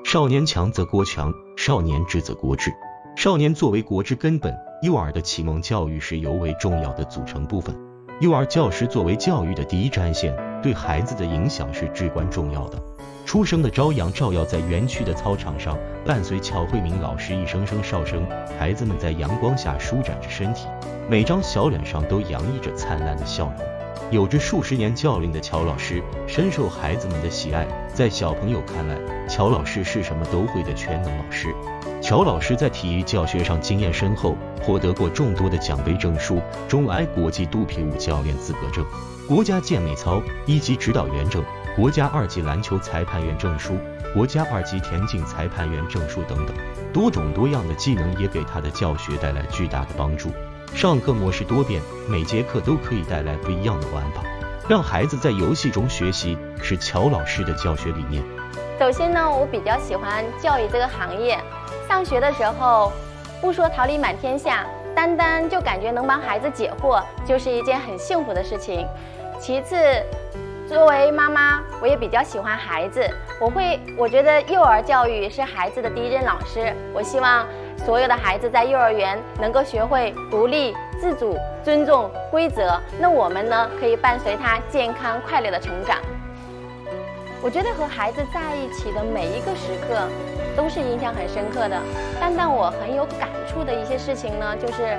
少年强则国强，少年智则国智。少年作为国之根本，幼儿的启蒙教育是尤为重要的组成部分。幼儿教师作为教育的第一战线，对孩子的影响是至关重要的。出生的朝阳照耀在园区的操场上，伴随乔慧敏老师一声声哨声，孩子们在阳光下舒展着身体，每张小脸上都洋溢着灿烂的笑容。有着数十年教龄的乔老师深受孩子们的喜爱，在小朋友看来，乔老师是什么都会的全能老师。乔老师在体育教学上经验深厚，获得过众多的奖杯证书，中外国际肚皮舞教练资格证、国家健美操1级指导员证、国家2级篮球裁判员证书、国家2级田径裁判员证书等等，多种多样的技能也给他的教学带来巨大的帮助。上课模式多变，每节课都可以带来不一样的玩法，让孩子在游戏中学习，是乔老师的教学理念。 首先呢，我比较喜欢教育这个行业。上学的时候，不说桃李满天下，单单就感觉能帮孩子解惑，就是一件很幸福的事情。其次，作为妈妈，我也比较喜欢孩子，我觉得幼儿教育是孩子的第一任老师。我希望所有的孩子在幼儿园能够学会独立、自主、尊重规则，那我们呢，可以伴随他健康快乐的成长。我觉得和孩子在一起的每一个时刻都是印象很深刻的，但我很有感触的一些事情呢，就是